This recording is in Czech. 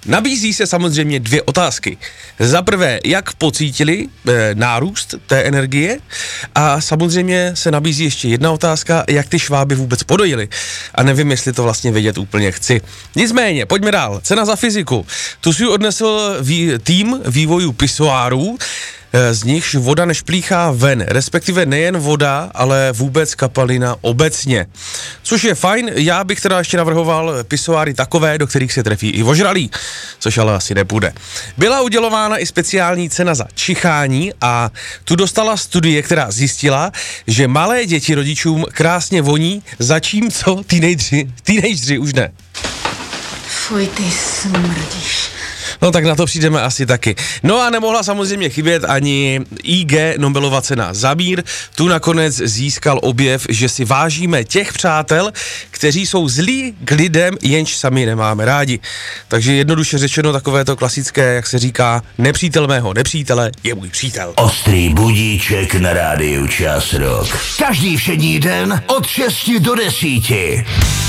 Nabízí se samozřejmě 2 otázky. Za prvé, jak pocítili nárůst té energie a samozřejmě se nabízí ještě jedna otázka, jak ty šváby vůbec podojili. A nevím, jestli to vlastně vědět úplně chci. Nicméně, pojďme dál. Cena za fyziku. Tu si odnesl tým vývojů pisoárů, z nichž voda nešplíchá ven, respektive nejen voda, ale vůbec kapalina obecně. Což je fajn, já bych teda ještě navrhoval pisoáry takové, do kterých se trefí i ožralí, což ale asi nepůjde. Byla udělována i speciální cena za čichání a tu dostala studie, která zjistila, že malé děti rodičům krásně voní, zatímco teenageři už ne. Fuj, ty smrdíš. No tak na to přijdeme asi taky. No a nemohla samozřejmě chybět ani IG Nobelova cena za mír. Tu nakonec získal objev, že si vážíme těch přátel, kteří jsou zlí k lidem, jenž sami nemáme rádi. Takže jednoduše řečeno takové to klasické, jak se říká, nepřítel mého nepřítele je můj přítel. Ostrý budíček na rádiu Čas Rock. Každý všední den od 6 do 10.